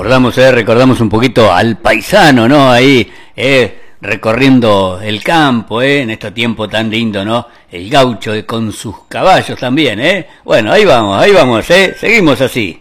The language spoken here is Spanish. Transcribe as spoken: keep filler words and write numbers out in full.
recordamos, eh, recordamos un poquito al paisano, ¿no? Ahí, eh, recorriendo el campo, eh, en este tiempo tan lindo, ¿no? El gaucho eh, con sus caballos también, eh. Bueno, ahí vamos, ahí vamos, eh. Seguimos así.